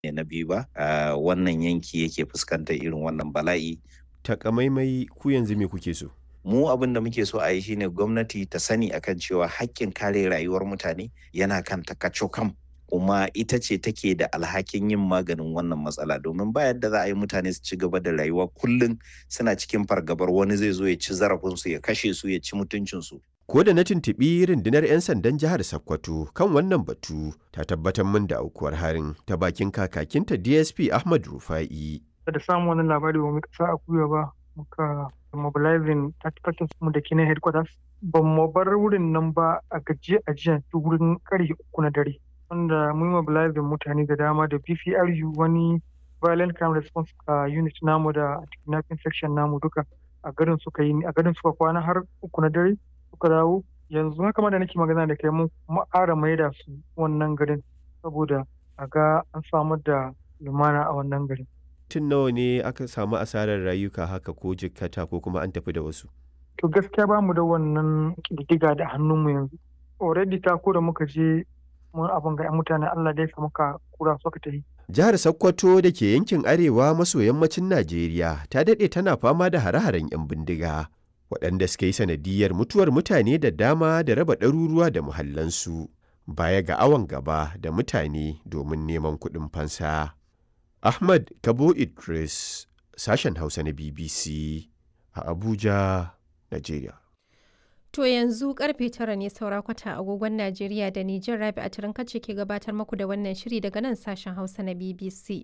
ne na biyu ba wannan yanki yake fuskantar irin wannan bala'i. Takamaimai ku yanzu me kuke so? Mu abin da muke so a yi shine gwamnati ta sani akan cewa haƙƙin kare rayuwar mutane yana kan ta kacokam, kuma ita ce take da alhakin yin maganin wannan matsala, domin ba yadda za a yi mutane su ci gaba da rayuwa kullum suna cikin fargabar wani zai zo ya ci zarafinsu, ya kashe su, ya ci mutuncinsu. Ko da na tuntuɓi rundunar 'yan sandan jihar Sokoto kan wannan batu ta tabbatar min da aukuwar harin ta bakin kakakinta DSP Ahmad Rufa'i. Da samun wani labari ba mu kasa a kuya ba, muka mobilizing 30% mu da ke na headquarters. Ban mu bar wurin nan ba a gajiya a jiya wurin karfe 3 na dare. Wanda mun mobilizing mutane da dama da BCRU, wani violent crime response unit namu da kidnapping section namu duka a garin suka kwana har 3 na dare suka dawo. Yanzu haka ma da nake magana da kai mun ƙara maida su wannan garin saboda a ga an samar da lumana a wannan garin. Tun nawa ne aka samu asarar rayuka haka ko jikkata ko kuma an tafi da wasu? To gaskiya ba mu da wannan ƙididdiga da hannunmu yanzu. Already ta ko da muka je mun abin ga mutane Allah dai ka muka kura suka tafi. Jihar Sokoto da ke yankin arewa maso yammacin Najeriya ta daɗe tana fama da hare-haren 'yan bindiga, waɗanda suka yi sanadiyar mutuwar mutane da dama da raba ɗaruruwa da muhallansu, baya ga awon gaba da mutane domin neman kuɗin fansa. Ahmad Kabo Idris, sashen Hausa na BBC a Abuja, Najeriya. To yanzu karfe 9 ne saura kwata agogon Najeriya da Nijar. Rabi a Turinkace ke gabatar muku da wannan shiri daga nan sashen Hausa na BBC.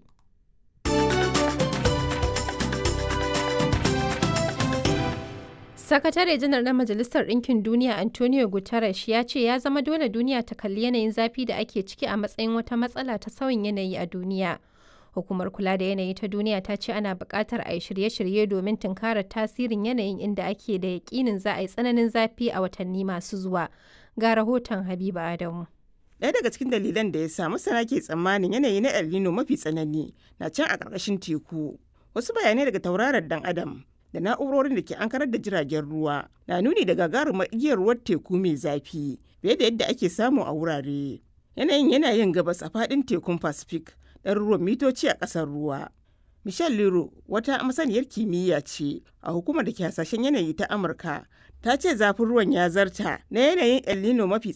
Sakatare janar na Majalisar Ɗinkin Duniya Antonio Guterres ya ce ya zama dole duniya ta kalli yanayin zafi da ake ciki a matsayin wata matsala ta sauyin yanayi a duniya. Hukumar kula da yanayi ta duniya ta ce ana buƙatar a yi shirye-shirye domin tunkarar tasirin yanayin, inda ake da yaƙinin za a yi tsananin zafi a watanni masu zuwa. Ga rahoton Habiba Adamu. Ɗaya daga cikin dalilan da ya sa masana ke tsammanin yanayi na El Nino mafi tsanani na can a ƙarƙashin teku. Wasu bayanai daga tauraron dan Adam da na'urorin da ke ankarar da jiragen ruwa na nuni da gagarumar igiyar ruwan teku mai zafi fiye da yadda ake samu a wurare. Yanayin yana yin gabas a faɗin tekun Pacific, ɗaruruwan mitoci a ƙasar ruwa. Michelle Liro, wata masaniyar kimiyya ce a hukumar da ke hasashen yanayi ta Amurka, ta ce zafin ruwan ya zarta na yanayin El Nino mafi